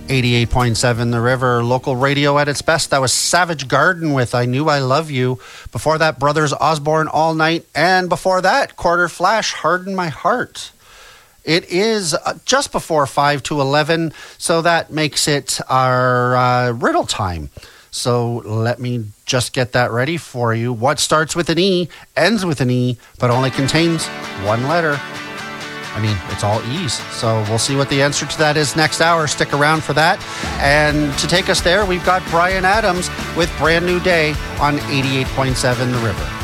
88.7 The River, local radio at its best. That was Savage Garden with I Knew I Love You. Before that, Brothers Osborne, All Night. And before that, Quarter Flash, Harden My Heart. It is just before 5 to 11, so that makes it our riddle time. So let me just get that ready for you. What starts with an E, ends with an E, but only contains one letter? I mean, it's all E's. So we'll see what the answer to that is next hour. Stick around for that. And to take us there, we've got Brian Adams with Brand New Day on 88.7 The River.